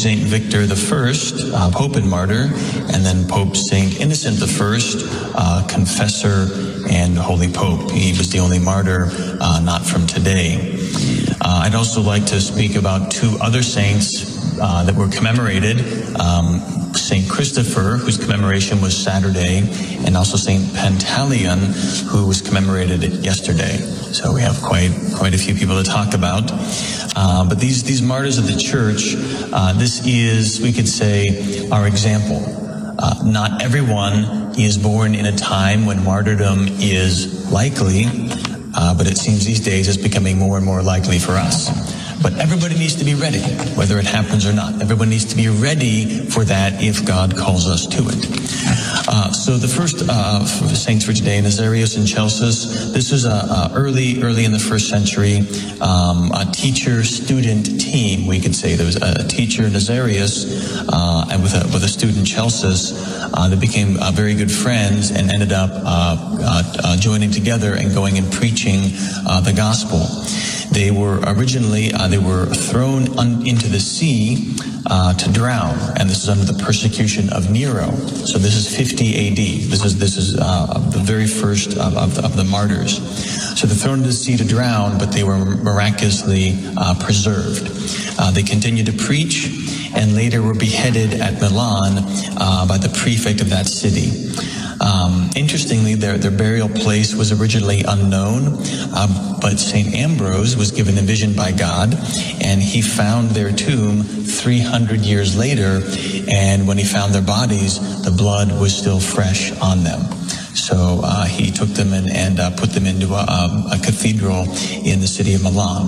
St. Victor I, Pope and martyr, and then Pope St. Innocent I, confessor and Holy Pope. He was the only martyr not from today. I'd also like to speak about two other saints that were commemorated. St. Christopher, whose commemoration was Saturday, and also St. Pantaleon, who was commemorated yesterday. So we have quite a few people to talk about. But these martyrs of the Church, this is, we could say, our example. Not everyone is born in a time when martyrdom is likely, but it seems these days it's becoming more and more likely for us. But everybody needs to be ready, whether it happens or not. Everyone needs to be ready for that if God calls us to it. So the first saints for today, Nazarius and Celsus. This was early in the first century, a teacher-student team, we could say. There was a teacher, Nazarius, and with a student, Celsus. They became very good friends and ended up joining together and going and preaching the gospel. They were originally thrown into the sea to drown, and this is under the persecution of Nero. So this is 50 A.D. This is the very first of the martyrs. So they're thrown into the sea to drown, but they were miraculously preserved. They continued to preach, and later were beheaded at Milan by the prefect of that city. Interestingly, their burial place was originally unknown, but St. Ambrose was given a vision by God, and he found their tomb 300 years later, and when he found their bodies, the blood was still fresh on them. So he took them and put them into a cathedral in the city of Milan.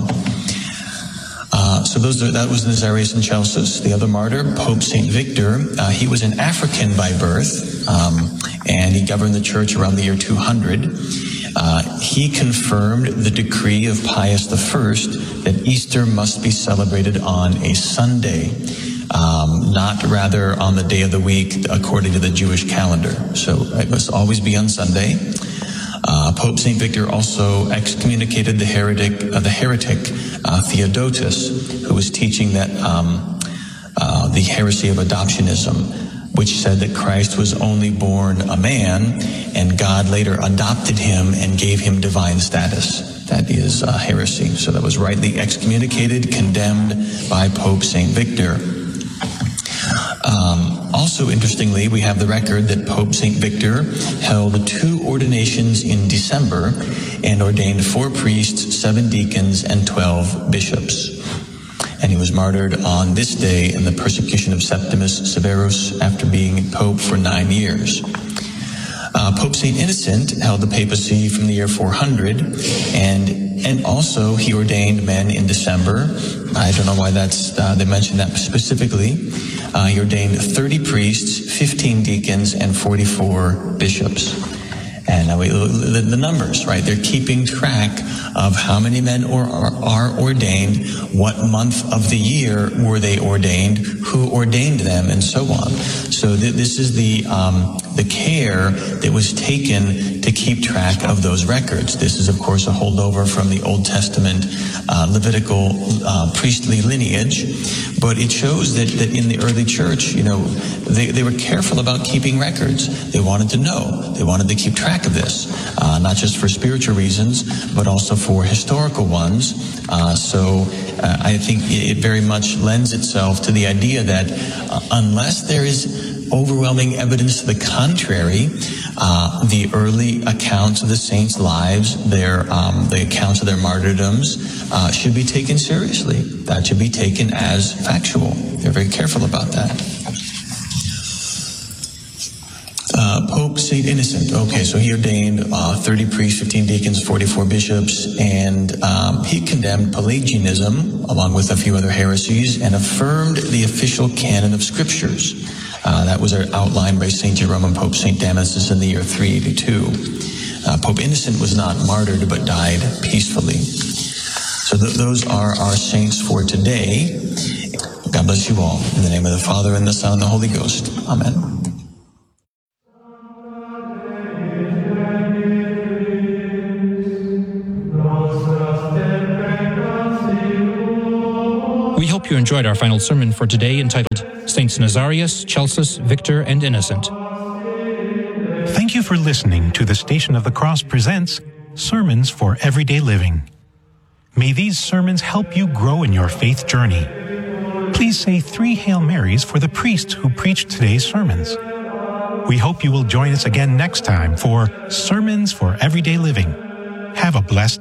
So that was Nazarius and Celsus. The other martyr, Pope St. Victor, he was an African by birth, and he governed the church around the year 200. He confirmed the decree of Pius I that Easter must be celebrated on a Sunday, not rather on the day of the week according to the Jewish calendar. So it must always be on Sunday. Pope St. Victor also excommunicated the heretic Theodotus, who was teaching that the heresy of adoptionism, which said that Christ was only born a man, and God later adopted him and gave him divine status. That is heresy. So that was rightly excommunicated, condemned by Pope St. Victor. Also, interestingly, we have the record that Pope St. Victor held 2 ordinations in December and ordained 4 priests, 7 deacons, and 12 bishops. And he was martyred on this day in the persecution of Septimus Severus after being pope for 9 years. Pope St. Innocent held the papacy from the year 400, and also he ordained men in December. I don't know why they mentioned that specifically. He ordained 30 priests, 15 deacons, and 44 bishops. And the numbers, right? They're keeping track of how many men are ordained, what month of the year were they ordained, who ordained them, and so on. So this is the care that was taken to keep track of those records. This is, of course, a holdover from the Old Testament Levitical priestly lineage, but it shows that in the early church, they were careful about keeping records. They wanted to know. They wanted to keep track of this, not just for spiritual reasons, but also for historical ones. So I think it very much lends itself to the idea that unless there is overwhelming evidence to the contrary, the early accounts of the saints' lives, the accounts of their martyrdoms, should be taken seriously. That should be taken as factual. They're very careful about that. Pope St. Innocent. Okay, so he ordained 30 priests, 15 deacons, 44 bishops, and he condemned Pelagianism, along with a few other heresies, and affirmed the official canon of scriptures. That was outlined by St. Jerome and Pope St. Damasus in the year 382. Pope Innocent was not martyred, but died peacefully. So those are our saints for today. God bless you all. In the name of the Father, and the Son, and the Holy Ghost. Amen. We hope you enjoyed our final sermon for today, entitled Saints Nazarius, Celsus, Victor, and Innocent. Thank you for listening to the Station of the Cross presents Sermons for Everyday Living. May these sermons help you grow in your faith journey. Please say 3 Hail Marys for the priest who preached today's sermons. We hope you will join us again next time for Sermons for Everyday Living. Have a blessed